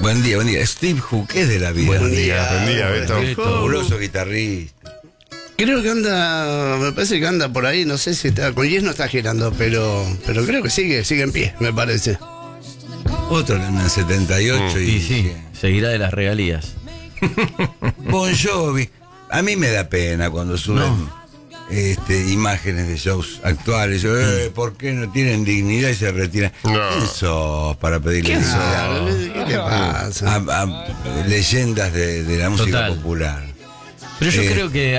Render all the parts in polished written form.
Buen día, buen día. Steve Hook, ¿qué es de la vida? Buen día, Beto. Fabuloso guitarrista. Creo que anda, me parece que anda por ahí, no sé si está, con Yes no está girando, pero creo que sigue en pie, me parece. Otro que anda en 78 Y sí, seguirá de las regalías. Bon Jovi. A mí me da pena cuando suben imágenes de shows actuales. Yo, ¿por qué no tienen dignidad y se retiran? No. ¿Quién sos para pedirle ¿Qué te pasa? a leyendas de la música Total. popular? Pero yo creo que...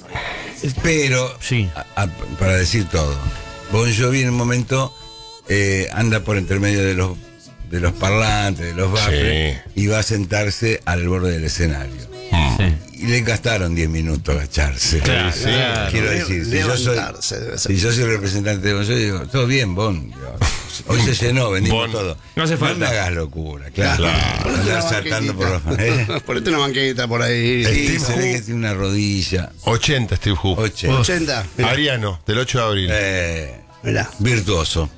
Pero, Sí. para decir todo, Bon Jovi en un momento anda por intermedio de los parlantes, de los baffles, y va a sentarse al borde del escenario. Sí. Y le gastaron 10 minutos agacharse. Claro, Sí, claro. quiero decir, si Levantarse debe ser. yo soy representante de Bon Jovi, digo, todo bien, Bon. Digo, hoy se llenó, vendimos Bon. todo. No hace falta. No me hagas locura, claro. Ponete Andar una saltando por los banquetita. Ponete una banqueta por ahí. Sí, Steve se ve Who. que tiene una rodilla. 80 Steve Who. 80. Mirá, Ariano, del 8 de abril. mirá. Virtuoso.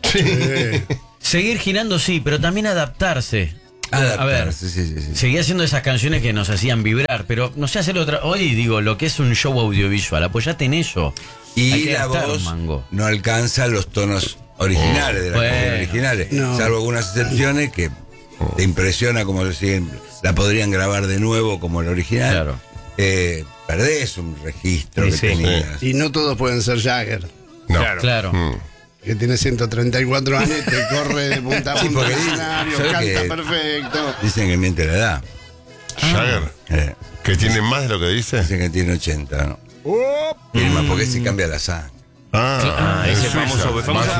Seguir girando sí, pero también adaptarse. A ver, Adaptarse, sí. seguía haciendo esas canciones que nos hacían vibrar, pero no sé hacer otra. Hoy digo, lo que es un show audiovisual, apoyate en eso. Hay Y que la gastar un voz mango. no alcanza los tonos originales de las Bueno. canciones originales, No. salvo algunas excepciones que te impresiona como lo siguen, la podrían grabar de nuevo como el original. Claro. Perdés un registro Sí, que sí. tenías. Y no todos pueden ser Jagger, No. Claro. que tiene 134 años y te corre de punta a Sí, punta porque al escenario, ¿sabes canta qué? perfecto. Dicen que miente la edad. Jagger, Eh, que tiene más de lo que dice. dicen que tiene 80, ¿no? Tiene más porque se cambia la sangre. Ese famoso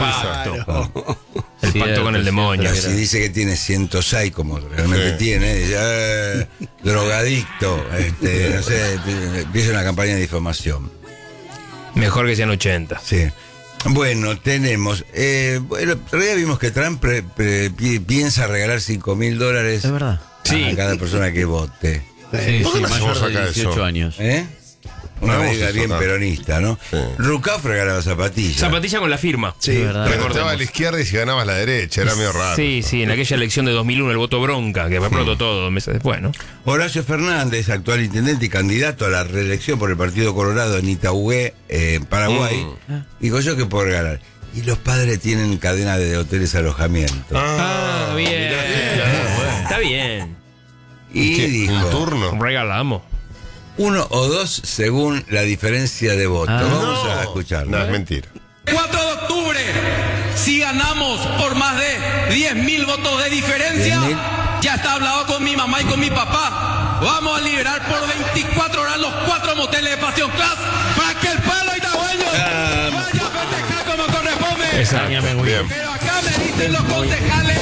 pacto. El pacto con el demonio. Pero si dice que tiene 106 como realmente Sí. tiene, ya, drogadicto, no sé, empieza una campaña de difamación. Mejor que sean 80. Sí. Bueno, tenemos. El otro día vimos que Trump piensa regalar $5.000 Es verdad. Sí. a cada persona que vote. Sí, ¿Por qué no mayor hacemos de acá 18 eso? años. ¿Eh? Una Hagamos medida eso bien acá. peronista, ¿no? Sí. Rucaf regalaba zapatillas. Zapatilla con la firma. Sí, Es verdad. Recortaba a la izquierda y si ganabas la derecha, era medio raro. Sí, sí, en aquella elección de 2001, el voto bronca, que explotó todo meses después, ¿no? Horacio Fernández, actual intendente y candidato a la reelección por el Partido Colorado en Itaúgué, Paraguay, digo yo que puedo regalar. Y los padres tienen cadena de hoteles alojamiento. Ah, bien. Está bien. Y ¿Qué? dijo, ¿Un turno? Regalamos. 1 o 2 según la diferencia de voto. Ah. Vamos a escucharlo. No, es mentira. 4 de octubre, si ganamos por más de 10.000 votos de diferencia, 10.000. ya está hablado con mi mamá y con mi papá. Vamos a liberar por 24 horas los 4 moteles de Pasión Class para que el pueblo itagüeño vaya a festejar como corresponde. Extrañame muy bien. Pero acá me dicen los concejales,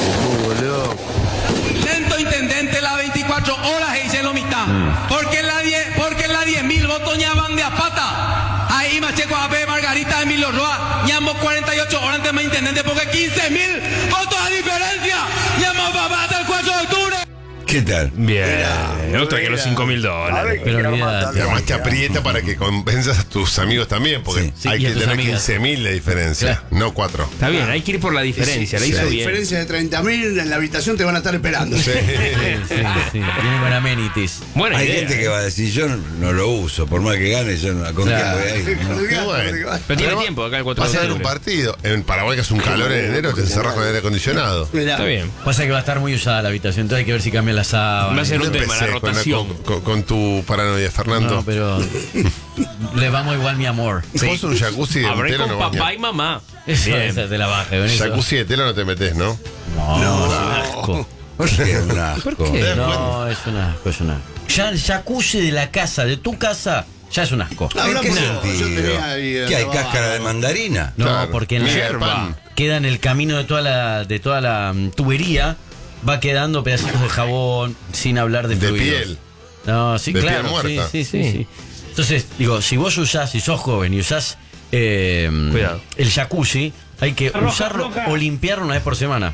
lento intendente, las 24 horas e hice lo mitad. Porque en la 10.000 votos ya van de a pata. Ahí Macheco AP, Margarita, Emilio Roa, ñamo 48 horas antes más intendente porque 15.000 votos a diferencia. Ñamo papá hasta el 4 de octubre. ¿Qué tal? Bien. Otra que los $5.000. Pero Y olvídate. además te aprieta para que convenzas a tus amigos también, porque Sí, hay y a que tus tener amigas. 15.000 de diferencia, Claro. no 4. Está bien, hay que ir por la diferencia. La Si hizo la bien. diferencia de 30.000 en la habitación te van a estar esperando. Sí, sí. Viene con amenities. Buena Hay idea. gente que va a decir, yo no lo uso, por más que gane, yo no, ¿con Claro. quién voy a ir? ¿No? Qué bueno. Pero tiene Pero tiempo acá el 4 Vas de a ver un octubre. partido. En Paraguay, que es un calor en enero, te encerras con el aire acondicionado. Mirá. Está bien. Pasa que va a estar muy usada la habitación, entonces hay que ver si cambia la sábana. Va a ser un No tema, la empecés rotación. con tu paranoia, Fernando. No, pero le vamos igual, mi amor. Vos un jacuzzi de Habré tela con no papá bañás. y mamá. Eso, Bien. esa te la baja con eso. Jacuzzi de tela no te metes, ¿no? No, es un asco. ¿Por qué? Un asco. qué? No, es un asco, es un asco. Ya el jacuzzi de la casa, de tu casa, ya es un asco. ¿En qué Yo sentido? tenía ahí, ¿Qué hay, abajo. cáscara de mandarina? No, Claro. porque en Miguel la Pan. queda en el camino de toda la tubería, va quedando pedacitos de jabón, sin hablar de De fluidos. piel. No, sí, De piel claro. muerta. Sí. Entonces, digo, si vos usás, si sos joven y usás Cuidado. el jacuzzi, hay que usarlo o limpiarlo una vez por semana.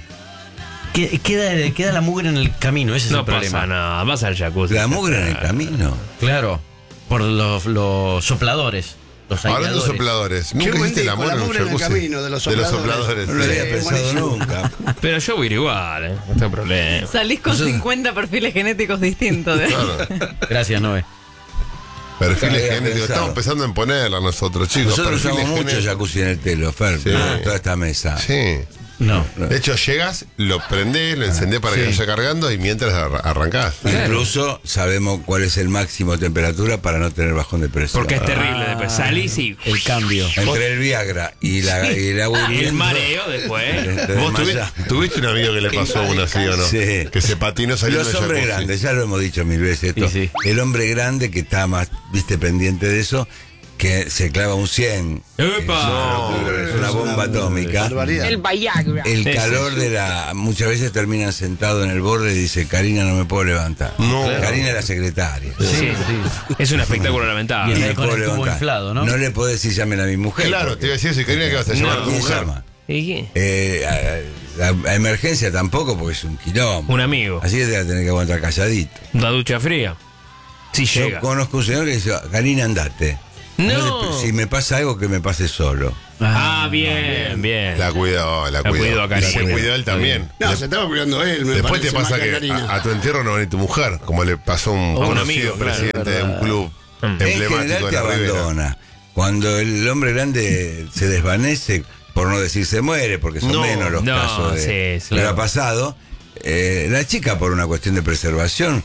Queda la mugre en el camino, ese es No el problema. pasa nada, vas al jacuzzi. La mugre en el camino. Claro, por los sopladores. los Hablando de aireadores. sopladores. Qué ¿Nunca buen hiciste el disco, amor El en un amor en el jacuzzi? camino, de los De los sopladores. No lo había sí. pensado buenísimo. nunca. Pero yo voy a ir igual, no tengo problema. Salís con 50 perfiles genéticos distintos. Claro. Gracias, Noé. Perfiles Nunca había genéticos. pensado. Estamos pensando en ponerla nosotros, chicos. Nosotros Perfiles usamos mucho genéticos. jacuzzi en el telo, Fer, Sí. toda esta mesa. Sí. No. De hecho, llegas, lo prendés, lo encendés para que vaya cargando y mientras arrancás. Incluso sabemos cuál es el máximo de temperatura para no tener bajón de presión. Porque es terrible. Después salís y. El cambio. Entre el Viagra y el agua El hirviendo, mareo después. te ¿Vos desmayás. tuviste un amigo que le pasó una así o no? Sí. Que se patinó saliendo Los del hombres jacuzzi. grandes, ya lo hemos dicho mil veces esto. Sí, sí. El hombre grande que está más, viste, pendiente de eso, que se clava un 100. ¡Epa! Es una bomba atómica. Barbaridad. El calor de la... Muchas veces terminan sentados en el borde y dice, Karina, no me puedo levantar. No. Karina es la secretaria. Sí, es un espectáculo Y lamentable. el- No me con puedo el tubo levantar. inflado, ¿no? No le puedo decir llamen a mi mujer. Claro, porque- te iba a decir eso. ¿Y Karina qué vas a llamar a tu ¿Quién mujer? llama? ¿Y qué? A emergencia tampoco, porque es un quilombo. Un amigo. Así que te va a tener que aguantar calladito. Una ducha fría. Si Yo llega. conozco un señor que dice, Karina, andate. No. Si me pasa algo, que me pase solo. Ah, bien, bien. La cuidó, la cuidó. cuidó a Karina. Y se cuidó él también. No, se estaba cuidando él. Me Después te parece, pasa más que Karina. a tu entierro no va a ir tu mujer, como le pasó a un un conocido amigo, claro, presidente de un club En emblemático general de te la Ribera. abandona. Cuando el hombre grande se desvanece, por no decir se muere, porque son No, menos los no, casos de sí, lo que claro. ha pasado, la chica, por una cuestión de preservación,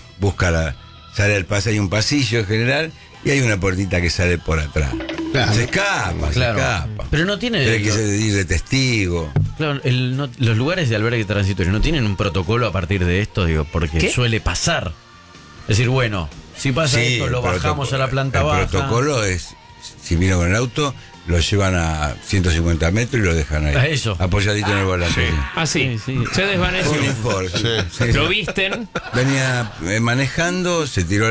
sale al paso, hay un pasillo en general, y hay una puertita que sale por atrás. Claro. Se escapa, se Claro. escapa. Pero no tiene. Tiene que ir de testigo. Claro, los lugares de albergue transitorio no tienen un protocolo a partir de esto, digo, porque ¿Qué? suele pasar. Es decir, bueno, si pasa Sí, esto, lo el bajamos a la planta el baja. protocolo es, si vino con el auto, lo llevan a 150 metros y lo dejan ahí. A eso. Apoyadito en el volante. Ah, sí. Sí, sí. Se desvaneció. Un informe, sí. Lo visten. Venía manejando, se tiró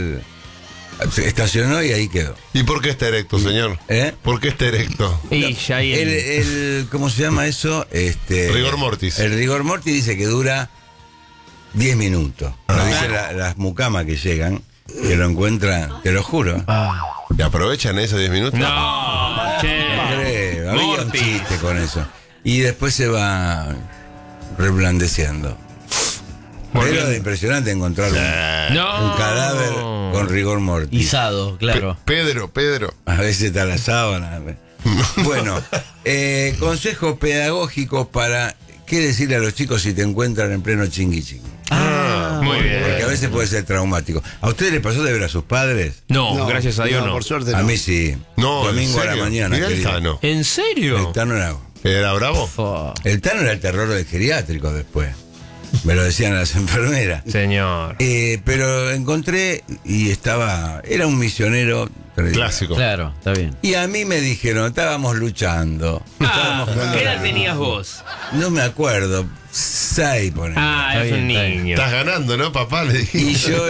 se estacionó y ahí quedó. ¿Y por qué está erecto, señor? ¿Eh? ¿Por qué está erecto? Y ya ahí. ¿Cómo se llama eso? Rigor mortis. El rigor mortis dice que dura 10 minutos. Lo dicen las mucamas que llegan, que lo encuentran, te lo juro. ¿Y aprovechan esos 10 minutos? No, che. Había un Mortis. chiste con eso. Y después se va reblandeciendo. Pero es impresionante encontrar No. un cadáver con rigor mortis. Izado, claro. Pedro. A veces está la sábana. Bueno, consejos pedagógicos para qué decirle a los chicos si te encuentran en pleno chingui chingui. Muy bien. Porque a veces puede ser traumático. ¿A ustedes les pasó de ver a sus padres? No, gracias a Dios no. Por suerte A no. mí sí. No, Domingo ¿en a la serio? mañana. Mirá el querido. Tano. ¿En serio? El Tano era... ¿Era bravo? El Tano era el terror del geriátrico después. Me lo decían las enfermeras. Señor. Pero encontré y era un misionero Clásico. Claro, está bien. Y a mí me dijeron, estábamos luchando. ¿Qué edad tenías vos? No me acuerdo, 6 por ahí. Ah, Está es un bien, está bien. niño. Estás ganando, ¿no, papá? Le dije. Y yo,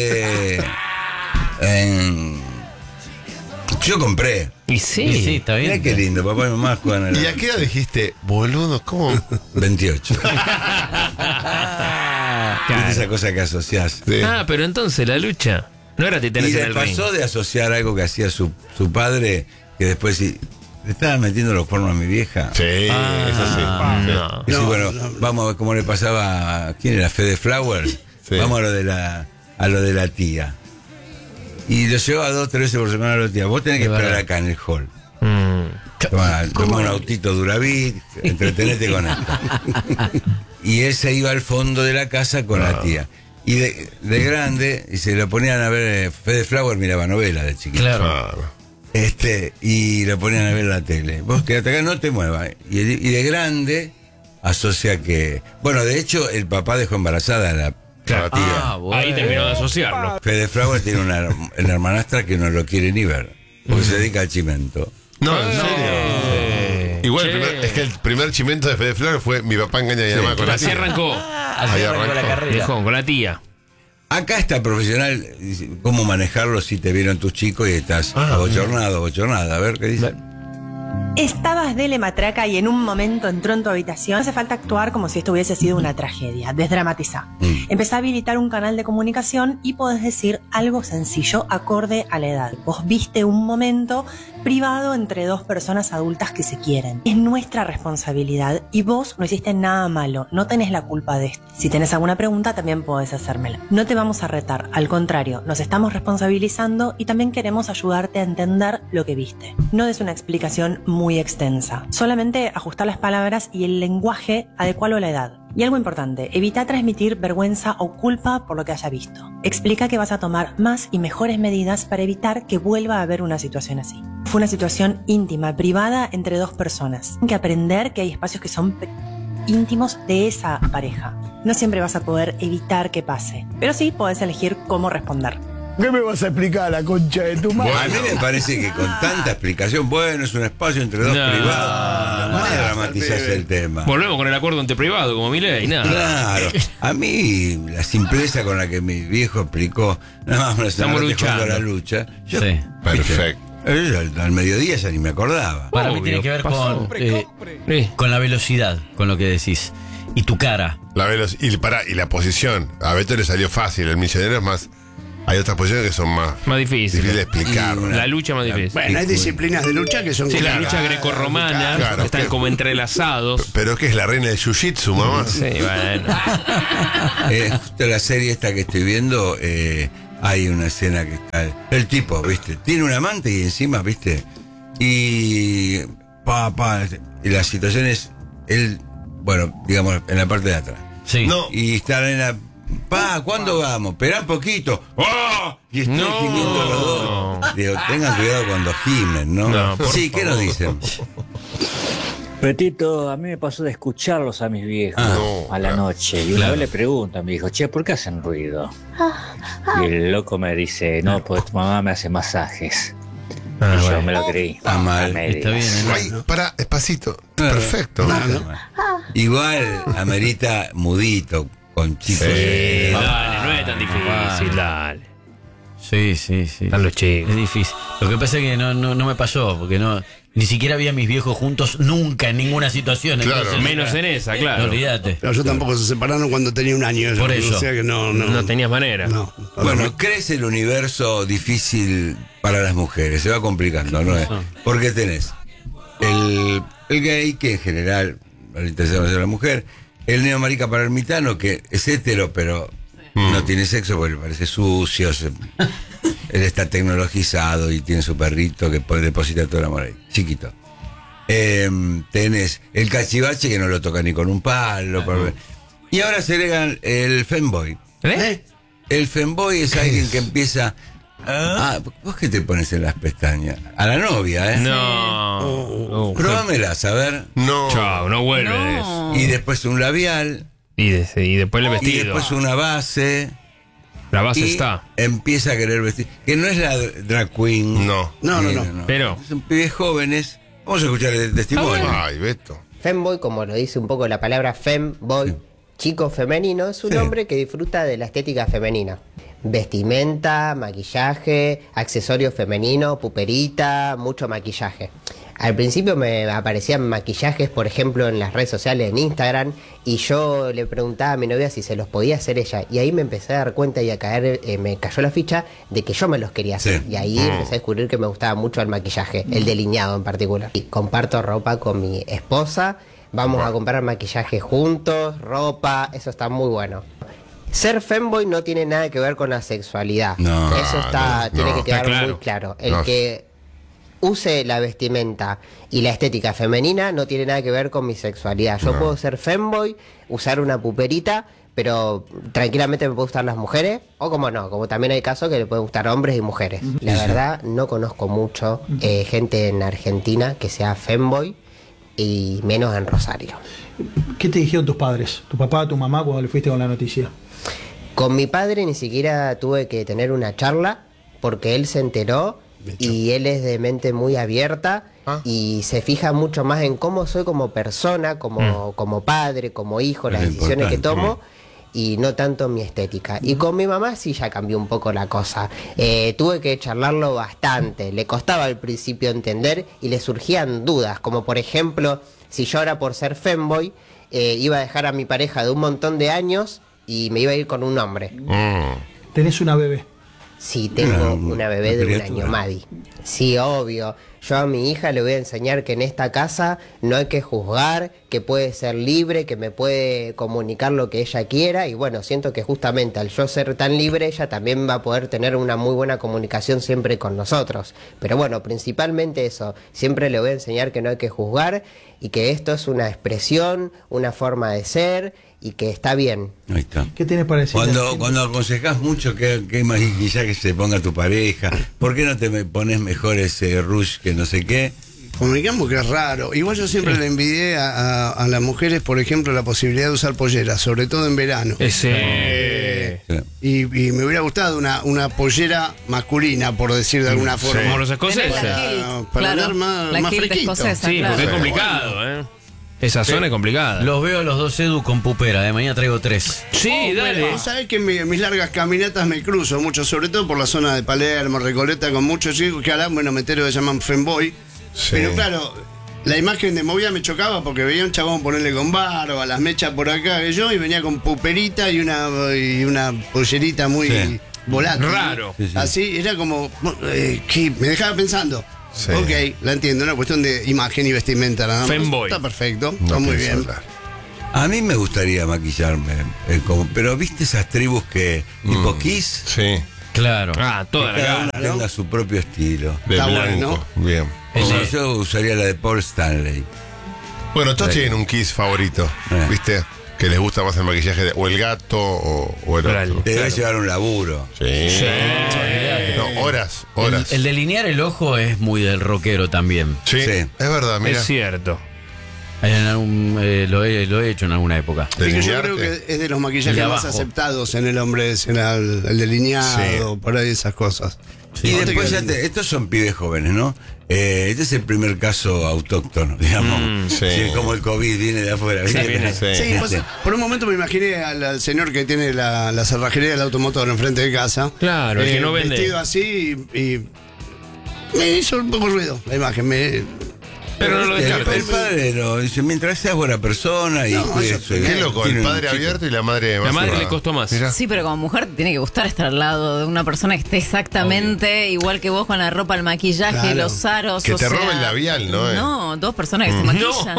yo compré. Y Y sí. sí, está bien. Mirá qué lindo, papá y mamá juegan a la... ¿Y a qué edad dijiste, boludo, cómo? 28. ¿Viste Claro. esa cosa que asociás? Sí. Ah, pero entonces la lucha no era Y titanes en le el ring. pasó de asociar algo que hacía su padre, que después le estaba metiendo los cuernos a mi vieja. Sí, eso sí. No. Y sí, No, bueno, no. vamos a ver cómo le pasaba a quién era, Fede Flowers. Sí. Vamos a lo de la tía. Y lo llevaba 2 o 3 veces por semana a la tía. Vos tenés que De esperar verdad. acá en el hall. Mm. Toma un autito Duravit, entretenete con esto. Y él se iba al fondo de la casa con la tía. Y de grande, y se lo ponían a ver, Fede Flower miraba novelas de chiquito. Claro. Ah, Y lo ponían a ver la tele. Vos quedate acá, no te muevas. Y de grande asocia que... Bueno, de hecho, el papá dejó embarazada a la tía. Ah, bueno. Ahí terminó de asociarlo. Fede Flower tiene una hermanastra que no lo quiere ni ver. Porque se dedica al chimento. no, en serio. Igual, Che. es que el primer chimento de Fede Flores fue mi papá engaña a mi mamá con la Así tía. arrancó. Así Ahí arrancó la arrancó. carrera. Dejó con la tía. Acá está profesional, dice, cómo manejarlo si te vieron tus chicos y estás abochornado. A ver qué dice. Estabas de matraca y en un momento entró en tu habitación. No hace falta actuar como si esto hubiese sido una tragedia. Desdramatizá. Empezá a habilitar un canal de comunicación y podés decir algo sencillo acorde a la edad. Vos viste un momento privado entre dos personas adultas que se quieren. Es nuestra responsabilidad y vos no hiciste nada malo. No tenés la culpa de esto. Si tenés alguna pregunta también podés hacérmela. No te vamos a retar. Al contrario, nos estamos responsabilizando y también queremos ayudarte a entender lo que viste. No des una explicación muy extensa. Solamente ajustá las palabras y el lenguaje adecuado a la edad. Y algo importante, evita transmitir vergüenza o culpa por lo que haya visto. Explica que vas a tomar más y mejores medidas para evitar que vuelva a haber una situación así. Fue una situación íntima, privada entre dos personas. Hay que aprender que hay espacios que son íntimos de esa pareja. No siempre vas a poder evitar que pase, pero sí podés elegir cómo responder. ¿Qué me vas a explicar, la concha de tu madre? Bueno, a mí me parece que con tanta explicación, bueno, es un espacio entre dos privados. No dramatizás el tema. Volvemos con el acuerdo entre privado, como Milei, nada. Claro. A mí, la simpleza con la que mi viejo explicó, nada más Estamos luchando. la lucha. Yo, Sí. Perfecto. al mediodía ya ni me acordaba. Para mí Obvio, tiene que ver pasó. con la velocidad, con lo que decís. Y tu cara. Y la posición. A Beto le salió fácil. El misionero es más. Hay otras posiciones que son más difícil. difíciles de explicar. La lucha más difícil. Bueno, hay disciplinas de lucha que son Sí, la claras. lucha grecorromana, Claro, están que- como entrelazados. Pero es que es la reina del jiu-jitsu, mamá. Sí, bueno. Justo la serie esta que estoy viendo, hay una escena que está. El tipo, ¿viste? Tiene un amante y encima, ¿viste? Y. Y la situación es. Él, bueno, digamos, en la parte de atrás. Sí. No. Y está en la. ¿Cuándo vamos? Esperá un poquito. ¡Oh! Y estoy No. gimiendo los dos. Digo, tengan cuidado cuando gimen, ¿no? No, por Sí, ¿qué nos dicen? Petito, a mí me pasó de escucharlos a mis viejos no, a la claro. noche. Y una vez le pregunto a mi hijo, che, ¿por qué hacen ruido? Y el loco me dice, no, porque tu mamá me hace masajes. Y yo me lo creí. Está mal. A medias. Está bien, ¿no? Ay, pará, despacito. Claro. Perfecto. Igual amerita mudito, con chicos. Dale, no es tan difícil, dale. Sí. Están los chicos. Es difícil. Lo que pasa es que no me pasó, porque ni siquiera vi a mis viejos juntos nunca en ninguna situación. Claro, entonces, Menos en esa, no, claro. olvídate. Pero yo tampoco se separaron cuando tenía un año. Por eso. O sea que no tenías manera. No. Bueno, crece el universo difícil para las mujeres, se va complicando, ¿no? Porque tenés el gay, que en general le interesa más a la mujer, el neomarica paralmitano, que es hetero, pero no tiene sexo porque le parece sucio, él está tecnologizado y tiene su perrito que deposita todo el amor ahí, chiquito. Tenés el cachivache, que no lo toca ni con un palo. Y ahora se agregan el femboy. El femboy es alguien que empieza. ¿Vos qué te pones en las pestañas? A la novia, ¿eh? No. Probámelas, a ver. No. Chao, no vuelve de eso. Y después un labial. Y después el Y vestido. después una base. La base Y está. empieza a querer vestir. Que no es la drag queen. No. No. Pero. Son pibes jóvenes. Vamos a escuchar el testimonio. Ay, Beto. Femboy, como lo dice un poco la palabra femboy, chico femenino, es un Sí. hombre que disfruta de la estética femenina. Vestimenta, maquillaje, accesorio femenino, puperita, mucho maquillaje. Al principio me aparecían maquillajes, por ejemplo, en las redes sociales, en Instagram, y yo le preguntaba a mi novia si se los podía hacer ella. Y ahí me empecé a dar cuenta y a caer, me cayó la ficha de que yo me los quería hacer. Sí. Y ahí empecé a descubrir que me gustaba mucho el maquillaje, el delineado en particular. Y comparto ropa con mi esposa, vamos a comprar maquillaje juntos, ropa, eso está muy bueno. Ser femboy no tiene nada que ver con la sexualidad. No. Eso tiene que está quedar claro. muy claro. El No. que use la vestimenta y la estética femenina no tiene nada que ver con mi sexualidad. Yo puedo ser femboy, usar una puperita, pero tranquilamente me pueden gustar las mujeres, o como no, como también hay casos que le pueden gustar hombres y mujeres. La verdad, no conozco mucho gente en Argentina que sea femboy, y menos en Rosario. ¿Qué te dijeron tus padres? ¿Tu papá, tu mamá cuando le fuiste con la noticia? Con mi padre ni siquiera tuve que tener una charla porque él se enteró y él es de mente muy abierta y se fija mucho más en cómo soy como persona, como padre, como hijo, las Es decisiones que importante. tomo. y no tanto mi estética. Y con mi mamá sí ya cambió un poco la cosa. Tuve que charlarlo bastante. Le costaba al principio entender y le surgían dudas, como por ejemplo, si yo ahora por ser femboy iba a dejar a mi pareja de un montón de años y me iba a ir con un hombre. Tenés una bebé. Sí, tengo una bebé de un año, Maddie. Sí, obvio. Yo a mi hija le voy a enseñar que en esta casa no hay que juzgar, que puede ser libre, que me puede comunicar lo que ella quiera. Y bueno, siento que justamente al yo ser tan libre, ella también va a poder tener una muy buena comunicación siempre con nosotros. Pero bueno, principalmente eso. Siempre le voy a enseñar que no hay que juzgar y que esto es una expresión, una forma de ser y que está bien. Ahí está. ¿Qué tienes para decir? Cuando aconsejás mucho que maquillaje se ponga tu pareja, ¿por qué no te pones mejor ese rouge que no sé qué? Comunicamos que es raro. Igual yo siempre le envidié a las mujeres, por ejemplo, la posibilidad de usar polleras, sobre todo en verano. Y me hubiera gustado una pollera masculina, por decir de alguna forma. Como los escoceses. Para andar más fresquito. Sí, porque es complicado, ¿eh? Esa zona es complicada. Los veo a los dos Edu con pupera, de mañana traigo 3. Sí, dale. Vos sabés que en mis largas caminatas me cruzo mucho, sobre todo por la zona de Palermo, Recoleta, con muchos chicos que ahora, bueno, me entero que se llaman femboy. Sí. Pero claro, la imagen de movida me chocaba porque veía un chabón ponerle con barba, las mechas por acá que yo, y venía con puperita y una pollerita muy volátil. Raro. Así, era como, que me dejaba pensando. Sí. Ok, la entiendo, una cuestión de imagen y vestimenta nada más. Femboy. Está perfecto, No está muy pienso bien. hablar. A mí me gustaría maquillarme, pero ¿viste esas tribus que tipo Kiss? Sí. Claro. Ah, toda Que la cada cara. una tenga su propio estilo. De Está blanco. bueno. Bien. Como yo usaría la de Paul Stanley. Bueno, todos tienen un Kiss favorito, ¿viste? Que les gusta más el maquillaje, o el gato o el otro. Te debe llevar un laburo. Sí. No, horas. El delinear el ojo es muy del rockero también. Sí, es verdad, mira. Es cierto. Lo he hecho en alguna época. Sí, que yo creo que es de los maquillajes El de más abajo. aceptados en el hombre, el delineado, por ahí esas cosas. Y después estos son pibes jóvenes, ¿no? Este es el primer caso autóctono, digamos. Sí. Sí, como el COVID viene de afuera. Sí, ¿viste? viene. Sí, pues, por un momento me imaginé al señor que tiene la cerrajería del automotor enfrente de casa. Claro, el que no vende. Vestido así y me hizo un poco ruido la imagen. Pero no lo El descartes. padre lo dice, mientras seas buena persona y No, cuides eso su- Qué loco, tiene el un padre chico. abierto y la madre más La madre cerrada. le costó más. Mirá. Sí, pero como mujer te tiene que gustar estar al lado de una persona que esté exactamente igual que vos con la ropa, el maquillaje, Claro. los aros. Que o te sea, robe el labial, ¿no? No, dos personas que se maquillan.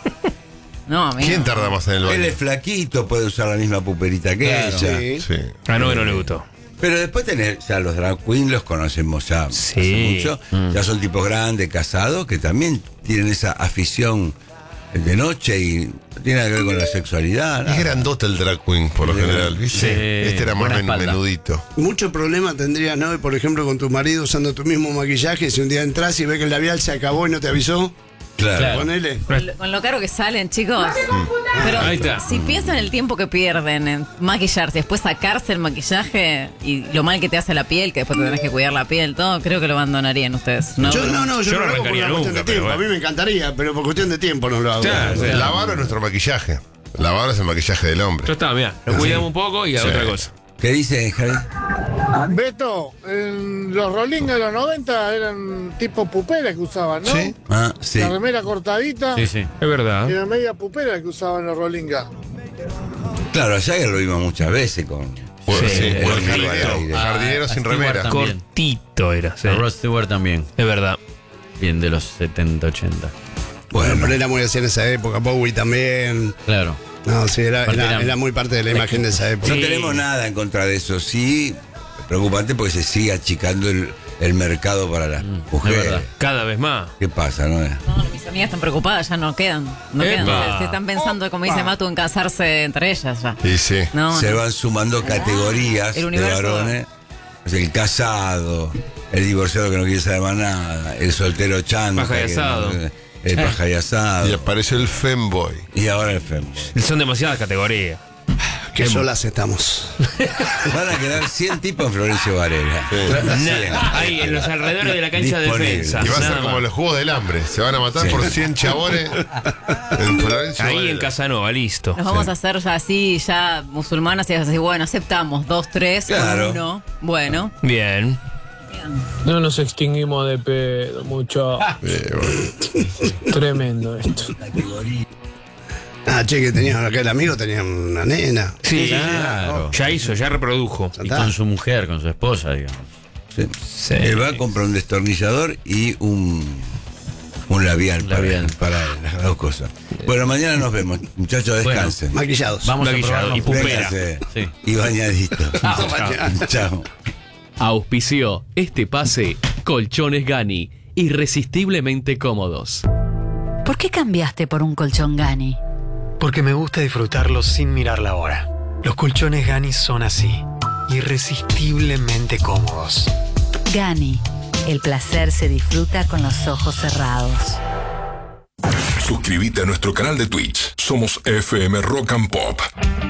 No, amigo. ¿Quién tarda más en el Él baño? es flaquito, puede usar la misma puperita que Claro. ella. Sí. Sí. Ah, no, que no le gustó. Pero después tenés, ya los drag queens los conocemos ya Sí. hace mucho. Ya son tipos grandes, casados, que también tienen esa afición de noche y no tiene nada que ver con la sexualidad. Es nada. grandote el drag queen, por lo general, ¿viste? Sí. Este era más Buena espalda. menudito. Mucho problema tendrías, ¿no? Por ejemplo, con tu marido usando tu mismo maquillaje, si un día entras y ves que el labial se acabó y no te avisó, Claro. ponele. Con lo caro que salen, chicos. Pero Ahí está. si piensan el tiempo que pierden en maquillarse, después sacarse el maquillaje y lo mal que te hace la piel, que después te tenés que cuidar la piel, todo, creo que lo abandonarían ustedes. ¿No? Yo no Yo lo no hago por arrancaría una cuestión nunca, de pero tiempo. bueno. A mí me encantaría, pero por cuestión de tiempo no lo hago. Claro, sí. La barba es nuestro maquillaje. La barba es el maquillaje del hombre. Ya está, mira. Lo cuidamos un poco y a Sí. otra cosa. ¿Qué dice Javi? Beto, los Rolling de los 90 eran tipo puperas que usaban, ¿no? Sí. Ah, sí. La remera cortadita Sí, sí. Es verdad. y la media pupera que usaban los Rollinga. Claro, allá que lo vimos muchas veces con. Bueno, sí, el o el jardinero. jardinero, jardinero sin Stewart remera. también. Cortito era. Sí. A Rod Stewart también. Es verdad. Bien de los 70, 80. Bueno, pero era muy así en esa época. Bowie también. Claro. No, sí, era Aparte muy parte de la imagen de esa época. No tenemos nada en contra de eso. Sí, preocupante porque se sigue achicando el mercado para las es mujeres. verdad. Cada vez más. ¿Qué pasa, no? No, mis amigas están preocupadas, ya no quedan. No quedan. Epa. Se están pensando, como dice Matu, en casarse entre ellas ya. Y sí. No, Se no. van sumando categorías el de universo. varones. O sea, el casado, el divorciado que no quiere saber más nada, el soltero chanta. Paja y que asado. el paja y asado. Y apareció el femboy. Y ahora el femboy. Son demasiadas categorías. Qué solas estamos. Van a quedar 100 tipos en Florencio Varela. Ahí, en los alrededores de la cancha de defensa. Y va a ser Nada como más. los Juegos del Hambre. Se van a matar por 100 chabones en Florencio Ahí Varela. en Casanova, listo. Nos vamos a hacer ya así, ya musulmanas, y así, bueno, aceptamos 2, 3, Claro. 1. Bueno. Bien. No nos extinguimos de pedo, mucho. Tremendo esto. Che, que tenía acá el amigo, tenía una nena. Sí, Claro. ya hizo, ya reprodujo. Y con su mujer, con su esposa, digamos. Sí. Él va a comprar un destornillador y un labial, para las dos cosas. Bueno, mañana nos vemos. Muchachos, descansen. Maquillados. Vamos Maquillado a probarnos y pupera. Vénganse. Sí. Y bañaditos. Chao. Auspició este pase Colchones Gani, irresistiblemente cómodos. ¿Por qué cambiaste por un colchón Gani? Porque me gusta disfrutarlo sin mirar la hora. Los colchones Gani son así, irresistiblemente cómodos. Gani, el placer se disfruta con los ojos cerrados. Suscríbete a nuestro canal de Twitch. Somos FM Rock and Pop.